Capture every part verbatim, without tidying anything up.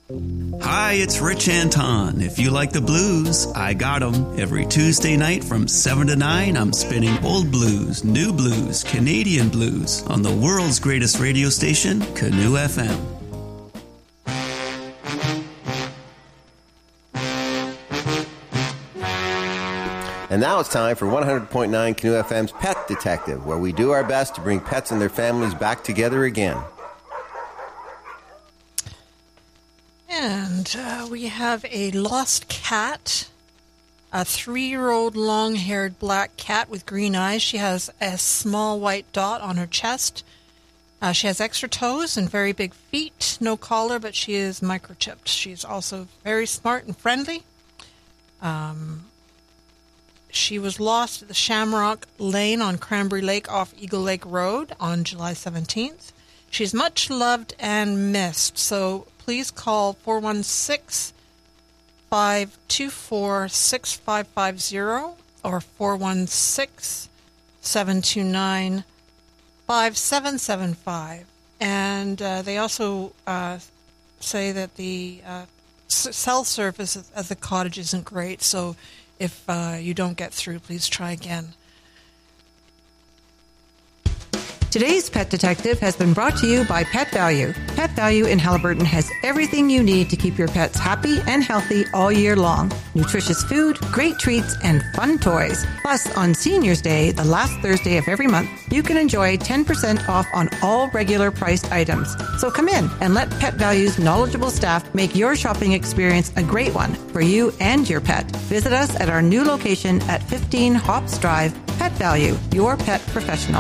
Hi, it's Rich Anton. If you like the blues, I got 'em. Every Tuesday night from seven to nine, I'm spinning old blues, new blues, Canadian blues on the world's greatest radio station, Canoe F M. And now it's time for one hundred point nine Canoe F M's Pet Detective, where we do our best to bring pets and their families back together again. And uh, we have a lost cat, a three-year-old long-haired black cat with green eyes. She has a small white dot on her chest. Uh, she has extra toes and very big feet, no collar, but she is microchipped. She's also very smart and friendly. Um... She was lost at the Shamrock Lane on Cranberry Lake off Eagle Lake Road on July seventeenth. She's much loved and missed, so please call four one six, five two four, six five five zero or four one six, seven two nine, five seven seven five. And uh, they also uh, say that the uh, cell service at the cottage isn't great, so if uh, you don't get through, please try again. Today's Pet Detective has been brought to you by Pet Value. Pet Value in Haliburton has everything you need to keep your pets happy and healthy all year long. Nutritious food, great treats, and fun toys. Plus, on Seniors Day, the last Thursday of every month, you can enjoy ten percent off on all regular priced items. So come in and let Pet Value's knowledgeable staff make your shopping experience a great one for you and your pet. Visit us at our new location at fifteen Hops Drive. Pet Value, your pet professional.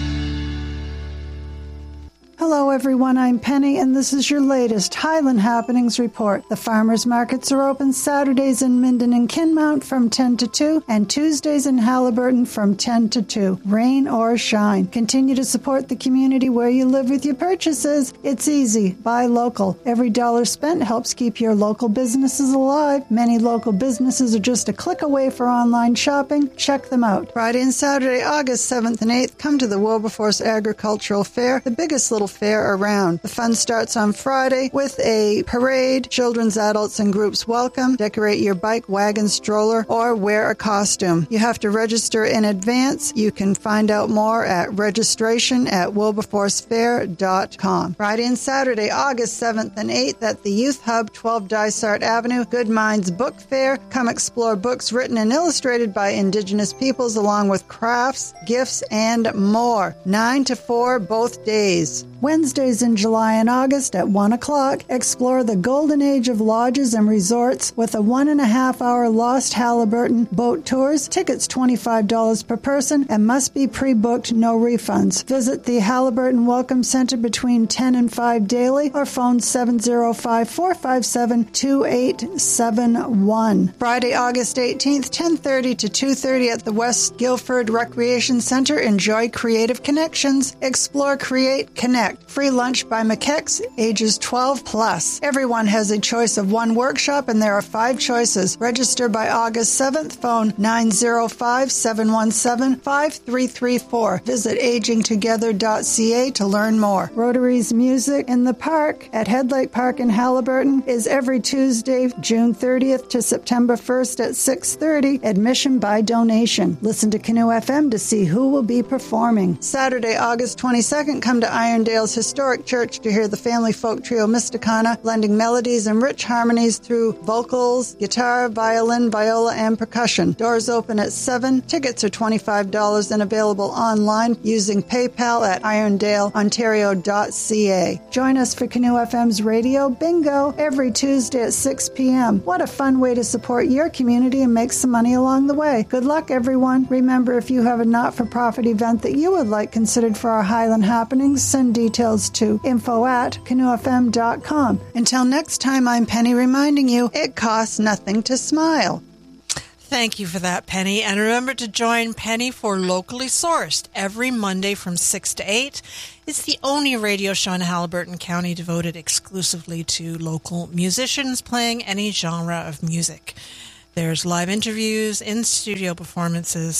Hello everyone, I'm Penny and this is your latest Highland Happenings report. The farmers markets are open Saturdays in Minden and Kinmount from ten to two and Tuesdays in Haliburton from ten to two. Rain or shine. Continue to support the community where you live with your purchases. It's easy. Buy local. Every dollar spent helps keep your local businesses alive. Many local businesses are just a click away for online shopping. Check them out. Friday and Saturday, August seventh and eighth, come to the Wilberforce Agricultural Fair, the biggest little fair around. The fun starts on Friday with a parade. Children's, adults, and groups welcome. Decorate your bike, wagon, stroller, or wear a costume. You have to register in advance. You can find out more at registration at wilberforce fair dot com. Friday and Saturday, August seventh and eighth at the Youth Hub, twelve Dysart Avenue, Good Minds Book Fair. Come explore books written and illustrated by Indigenous peoples along with crafts, gifts, and more. nine to four both days. Wednesdays in July and August at one o'clock, explore the golden age of lodges and resorts with a one and a half hour Lost Haliburton boat tours. Tickets twenty-five dollars per person and must be pre-booked, no refunds. Visit the Haliburton Welcome Center between ten and five daily or phone seven oh five, four five seven, two eight seven one. Friday, August eighteenth, ten thirty to two thirty at the West Guilford Recreation Center. Enjoy creative connections. Explore, create, connect. Free lunch by McKex, ages twelve plus. Everyone has a choice of one workshop and there are five choices. Register by August seventh. Phone nine oh five, seven one seven, five three three four. Visit aging together dot c a to learn more. Rotary's Music in the Park at Head Lake Park in Haliburton is every Tuesday, June thirtieth to September first at six thirty. Admission by donation. Listen to Canoe F M to see who will be performing. Saturday, August twenty-second, come to Irondale Historic Church to hear the family folk trio Mysticana blending melodies and rich harmonies through vocals, guitar, violin, viola, and percussion. Doors open at seven. Tickets are twenty-five dollars and available online using PayPal at irondale ontario dot c a. Join us for Canoe F M's Radio Bingo every Tuesday at six p.m. What a fun way to support your community and make some money along the way. Good luck, everyone. Remember, if you have a not-for-profit event that you would like considered for our Highland Happenings, send details to info at canoe f m dot com. Until next time, I'm Penny reminding you, it costs nothing to smile. Thank you for that, Penny. And remember to join Penny for Locally Sourced every Monday from six to eight. It's the only radio show in Haliburton County devoted exclusively to local musicians playing any genre of music. There's live interviews, in-studio performances,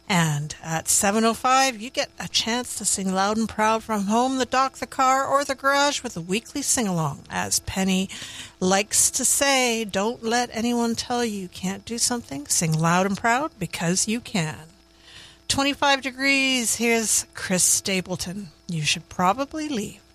And at seven oh five, you get a chance to sing loud and proud from home, the dock, the car, or the garage with a weekly sing-along. As Penny likes to say, don't let anyone tell you you can't do something. Sing loud and proud because you can. twenty-five degrees. Here's Chris Stapleton. You should probably leave.